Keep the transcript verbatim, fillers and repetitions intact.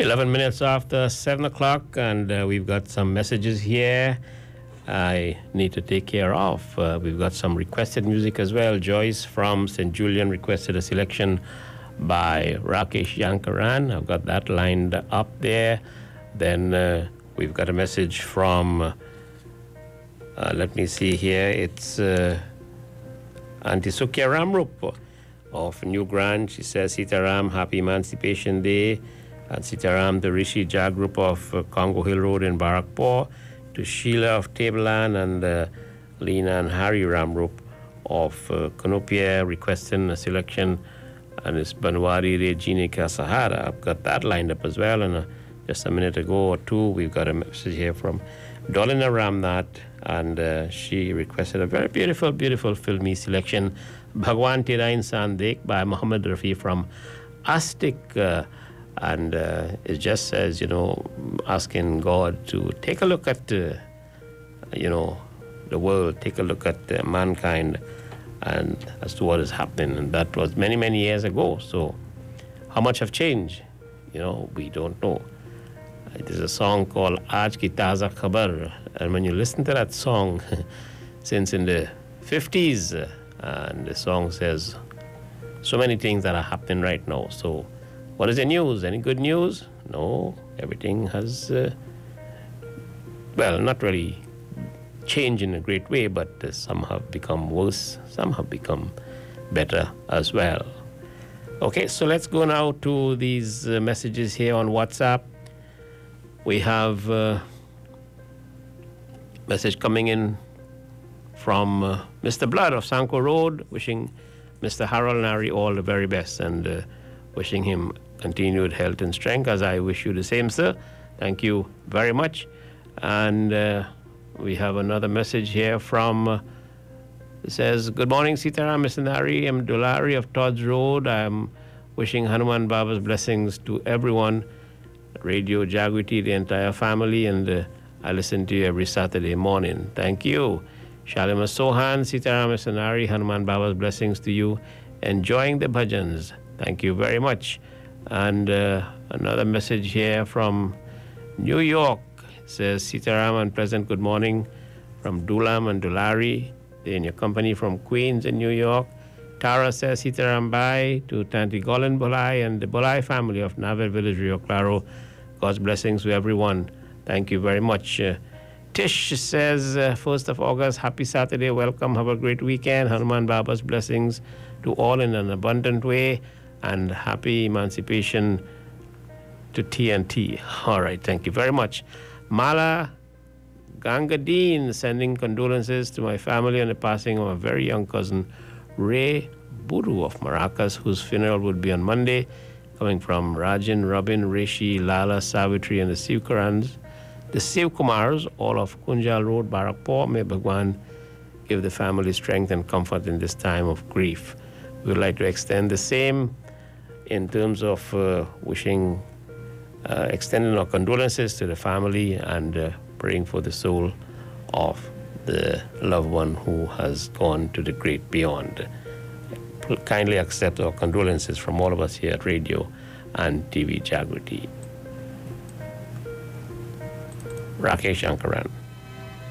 eleven minutes after seven o'clock, and uh, we've got some messages here I need to take care of. Uh, we've got some requested music as well. Joyce from Saint Julian requested a selection by Rakesh Yankaran. I've got that lined up there. Then uh, we've got a message from, uh, let me see here, it's uh, Auntie Sukia Ramrup of New Grand. She says, Sitaram, happy Emancipation Day. And Sitaram, the Rishi Jha group of uh, Congo Hill Road in Barakpur. To Sheila of Tableland and uh, Lena and Harry Ramrup of uh, Canopia requesting a selection. And it's Banwari Regine Ka Sahara. I've got that lined up as well. And uh, just a minute ago or two, we've got a message here from Dolina Ramnath. And uh, she requested a very beautiful, beautiful filmy selection. Bhagwan Tera Insan Dekh by Muhammad Rafi from Astic. Uh, And uh, it just says, you know, asking God to take a look at, uh, you know, the world, take a look at uh, mankind and as to what is happening. And that was many, many years ago. So how much have changed? You know, we don't know. There's a song called Aaj Ki Taza Khabar. And when you listen to that song, since in the fifties, uh, and the song says so many things that are happening right now. So what is the news? Any good news? No. Everything has, uh, well, not really changed in a great way, but uh, some have become worse. Some have become better as well. Okay, so let's go now to these uh, messages here on WhatsApp. We have a message coming in from uh, Mister Blood of Sanko Road, wishing Mister Harold Nari all the very best and uh, wishing him continued health and strength, as I wish you the same, sir. Thank you very much. And uh, we have another message here from, uh, it says, good morning, Sitaram, Mister Nari. I'm Dulari of Todd's Road. I'm wishing Hanuman Baba's blessings to everyone, Radio Jagriti, the entire family, and uh, I listen to you every Saturday morning. Thank you. Shalima Sohan, Sitaram, Mister Nari, Hanuman Baba's blessings to you. Enjoying the bhajans. Thank you very much. And uh, another message here from New York. It says, Sitaram and President, good morning from Dulam and Dulari. They're in your company from Queens in New York. Tara says, Sitaram bye to Tanti Golan Bolai and the Bolai family of Navel Village, Rio Claro. God's blessings to everyone. Thank you very much. Uh, Tish says, uh, first of August, happy Saturday, welcome, have a great weekend. Hanuman Baba's blessings to all in an abundant way. And happy emancipation to T N T. All right, thank you very much. Mala Gangadeen sending condolences to my family on the passing of a very young cousin, Ray Buru of Maracas, whose funeral would be on Monday, coming from Rajan, Robin, Rishi, Lala, Savitri, and the Sivkarans, the Sivkumars, all of Kunjal Road, Barakpur. May Bhagwan give the family strength and comfort in this time of grief. We would like to extend the same in terms of uh, wishing, uh, extending our condolences to the family and uh, praying for the soul of the loved one who has gone to the great beyond. Kindly accept our condolences from all of us here at Radio and T V Jagriti. Rakesh Ankaran.